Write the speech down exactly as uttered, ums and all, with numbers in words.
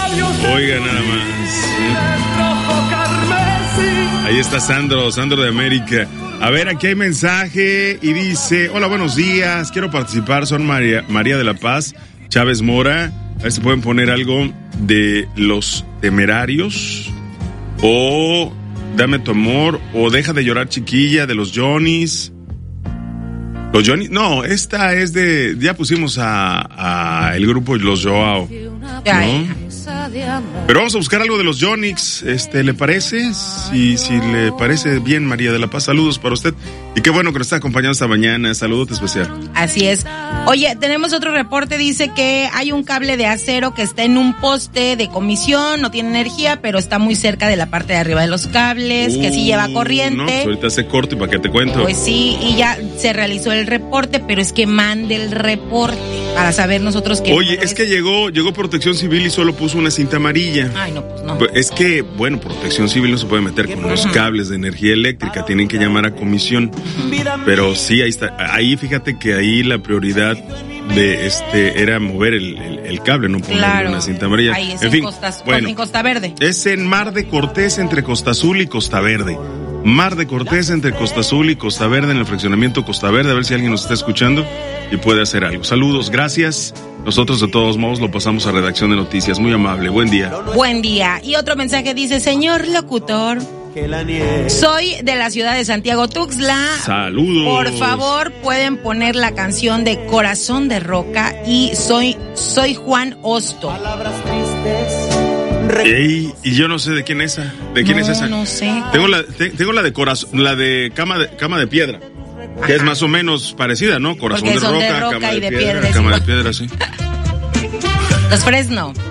Oiga, nada más. Ahí está Sandro, Sandro de América. A ver, aquí hay mensaje y dice: hola, buenos días, quiero participar, son María, María de la Paz Chávez Mora. A ver si pueden poner algo de Los Temerarios, o Dame tu amor, o Deja de llorar chiquilla, de los Johnnies. Los Johnnies, no, esta es de, ya pusimos a, a el grupo Los Joao, ¿no? Pero vamos a buscar algo de los Johnnies, este, ¿le parece? Si, si le parece bien, María de la Paz, saludos para usted. Y qué bueno que nos está acompañando esta mañana, saludote especial. Así es. Oye, tenemos otro reporte, dice que hay un cable de acero que está en un poste de comisión, no tiene energía, pero está muy cerca de la parte de arriba de los cables, uh, que sí lleva corriente. No, pues ahorita hace corto y para qué te cuento. Pues sí, y ya se realizó el reporte, pero es que mande el reporte para saber nosotros qué. Oye, es que llegó, llegó Protección Civil y solo puso una cinta amarilla. Ay, no, pues no. Es que, bueno, Protección Civil no se puede meter con los cables de energía eléctrica, tienen que llamar a comisión. Pero sí, ahí está, ahí fíjate que ahí la prioridad de este era mover el, el, el cable, no poner claro, una cinta amarilla. Ahí es en, en, fin, Costa, bueno, en Costa Verde. Es en Mar de Cortés entre Costa Azul y Costa Verde. Mar de Cortés entre Costa Azul y Costa Verde, en el fraccionamiento Costa Verde, a ver si alguien nos está escuchando y puede hacer algo. Saludos, gracias. Nosotros de todos modos lo pasamos a redacción de noticias. Muy amable, buen día. Buen día. Y otro mensaje dice: señor locutor, soy de la ciudad de Santiago Tuxtla. Saludos. Por favor, pueden poner la canción de Corazón de Roca y soy, soy Juan Hosto. Ey, y yo no sé de quién es esa. ¿De quién no, es esa? No sé. Tengo la, te, tengo la de corazón, la de cama de, cama de piedra. Ajá. Que es más o menos parecida, ¿no? Corazón de roca, de roca, cama y de, de piedra, piedra. cama de piedra, sí. Los Fresno.